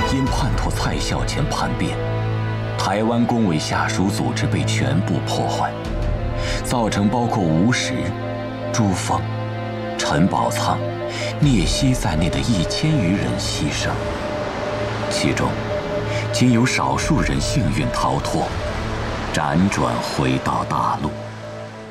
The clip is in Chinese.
因叛徒蔡孝乾叛变，台湾公委下属组织被全部破坏，造成包括吴石、朱凤、陈宝仓、聂曦在内的1000余人牺牲，其中仅有少数人幸运逃脱，辗转回到大陆。